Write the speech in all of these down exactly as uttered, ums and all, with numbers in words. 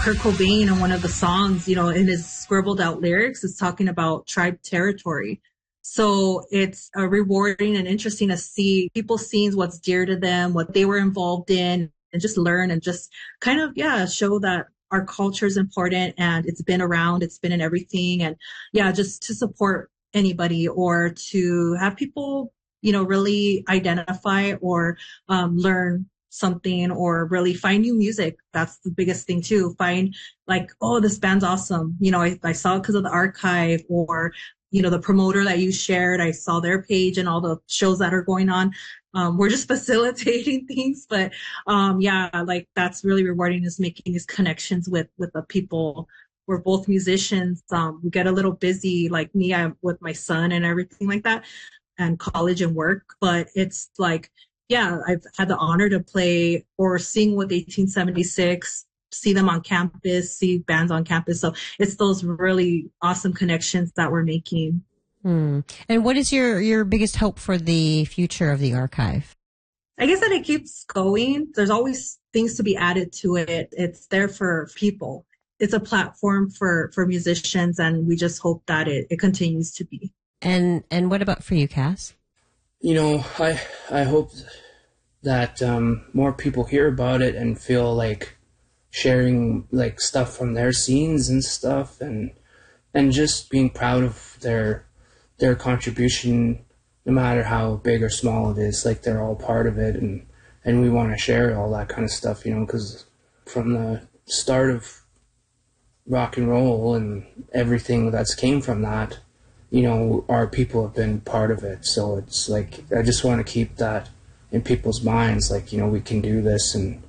Kurt Cobain in one of the songs, you know, in his scribbled out lyrics is talking about tribe territory. So it's uh, rewarding and interesting to see people seeing what's dear to them, what they were involved in, and just learn and just kind of, yeah, show that our culture is important and it's been around, it's been in everything. And yeah, just to support anybody or to have people, you know, really identify or um, learn something or really find new music. That's the biggest thing too. Find like, oh, this band's awesome. You know, I, I saw it because of the archive, or, you know, the promoter that you shared. I saw their page and all the shows that are going on. Um, we're just facilitating things, but, um, yeah, like that's really rewarding, is making these connections with, with the people. We're both musicians. Um, we get a little busy, like me, I'm with my son and everything like that, and college and work, but it's like, yeah, I've had the honor to play or sing with eighteen seventy-six, see them on campus, see bands on campus. So it's those really awesome connections that we're making. Hmm. And what is your, your biggest hope for the future of the archive? I guess that it keeps going. There's always things to be added to it. It's there for people. It's a platform for, for musicians, and we just hope that it, it continues to be. And and what about for you, Cass? You know, I I hope that um, more people hear about it and feel like sharing like stuff from their scenes and stuff, and and just being proud of their their contribution, no matter how big or small it is. Like they're all part of it, and and we want to share all that kind of stuff, you know, because from the start of rock and roll and everything that's came from that, you know, our people have been part of it. So it's like, I just want to keep that in people's minds, like, you know, we can do this. And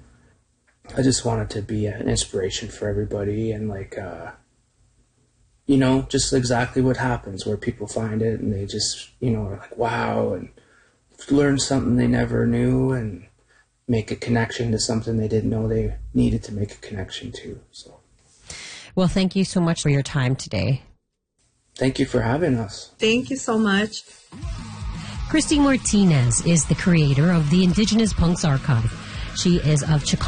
I just want it to be an inspiration for everybody. And like, uh, you know, just exactly what happens where people find it and they just, you know, are like, wow, and learn something they never knew and make a connection to something they didn't know they needed to make a connection to. So. Well, thank you so much for your time today. Thank you for having us. Thank you so much. Christy Martinez is the creator of the Indigenous Punks Archive. She is of Chicago.